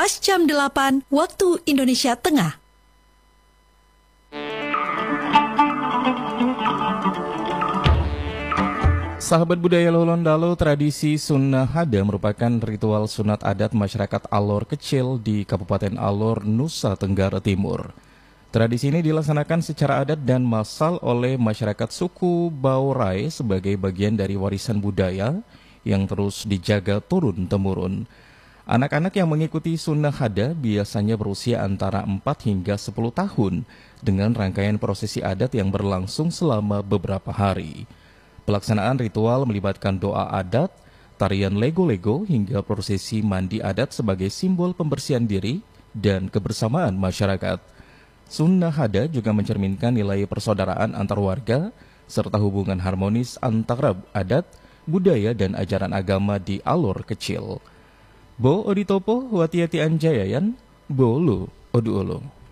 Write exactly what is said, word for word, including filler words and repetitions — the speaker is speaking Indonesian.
pas jam delapan waktu Indonesia Tengah. Sahabat budaya Lolondalo, tradisi Sunnah Hada merupakan ritual sunat adat masyarakat Alor Kecil di Kabupaten Alor, Nusa Tenggara Timur. Tradisi ini dilaksanakan secara adat dan massal oleh masyarakat suku Baurai sebagai bagian dari warisan budaya yang terus dijaga turun-temurun. Anak-anak yang mengikuti Sunnah Hada biasanya berusia antara empat hingga sepuluh tahun dengan rangkaian prosesi adat yang berlangsung selama beberapa hari. Pelaksanaan ritual melibatkan doa adat, tarian lego-lego hingga prosesi mandi adat sebagai simbol pembersihan diri dan kebersamaan masyarakat. Sunnah Hada juga mencerminkan nilai persaudaraan antar warga serta hubungan harmonis antara adat, budaya dan ajaran agama di Alor Kecil. Bo Oditopo Watiati Anjayayan, Bolu Oduolo.